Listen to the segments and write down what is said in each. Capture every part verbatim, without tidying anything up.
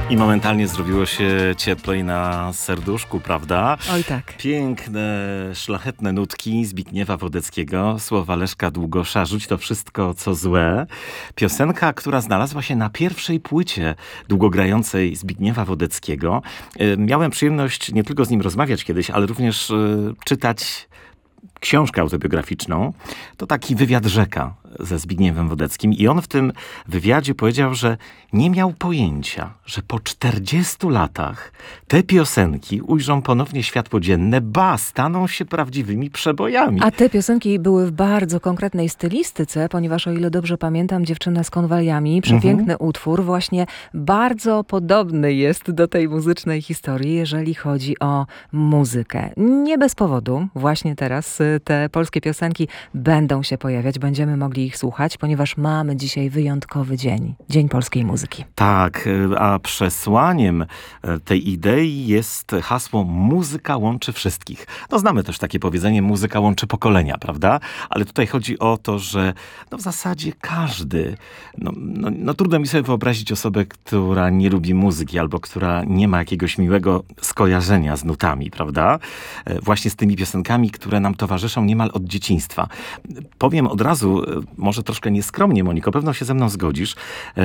I momentalnie zrobiło się cieplej na serduszku, prawda? Oj tak. Piękne, szlachetne nutki Zbigniewa Wodeckiego, słowa Leszka Długosza, Rzuć to wszystko, co złe. Piosenka, która znalazła się na pierwszej płycie długogrającej Zbigniewa Wodeckiego. Miałem przyjemność nie tylko z nim rozmawiać kiedyś, ale również czytać książkę autobiograficzną. To taki wywiad Rzeka ze Zbigniewem Wodeckim i on w tym wywiadzie powiedział, że nie miał pojęcia, że po czterdziestu latach te piosenki ujrzą ponownie światło dzienne, ba, staną się prawdziwymi przebojami. A te piosenki były w bardzo konkretnej stylistyce, ponieważ o ile dobrze pamiętam, Dziewczyna z konwaliami, przepiękny mhm. utwór, właśnie bardzo podobny jest do tej muzycznej historii, jeżeli chodzi o muzykę. Nie bez powodu właśnie teraz te polskie piosenki będą się pojawiać, będziemy mogli ich słuchać, ponieważ mamy dzisiaj wyjątkowy dzień. Dzień polskiej muzyki. Tak, a przesłaniem tej idei jest hasło Muzyka łączy wszystkich. No znamy też takie powiedzenie, muzyka łączy pokolenia, prawda? Ale tutaj chodzi o to, że no w zasadzie każdy, no, no, no trudno mi sobie wyobrazić osobę, która nie lubi muzyki albo która nie ma jakiegoś miłego skojarzenia z nutami, prawda? Właśnie z tymi piosenkami, które nam towarzyszą niemal od dzieciństwa. Powiem od razu, może troszkę nieskromnie, Moniko, pewno się ze mną zgodzisz,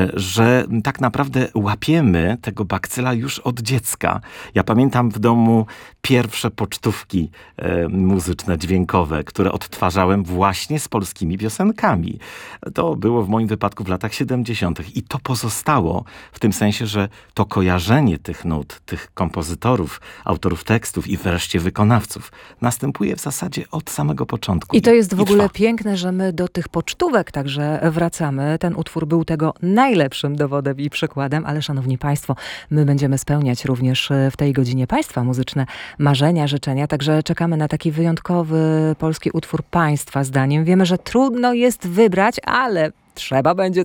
że tak naprawdę łapiemy tego bakcyla już od dziecka. Ja pamiętam w domu pierwsze pocztówki e, muzyczne, dźwiękowe, które odtwarzałem właśnie z polskimi piosenkami. To było w moim wypadku w latach siedemdziesiątych i to pozostało w tym sensie, że to kojarzenie tych nut, tych kompozytorów, autorów tekstów i wreszcie wykonawców następuje w zasadzie od samego początku. I to jest w ogóle trwa. piękne, że my do tych pocztówek także wracamy. Ten utwór był tego najlepszym dowodem i przykładem, ale szanowni państwo, my będziemy spełniać również w tej godzinie państwa muzyczne marzenia, życzenia, także czekamy na taki wyjątkowy polski utwór państwa zdaniem. Wiemy, że trudno jest wybrać, ale trzeba będzie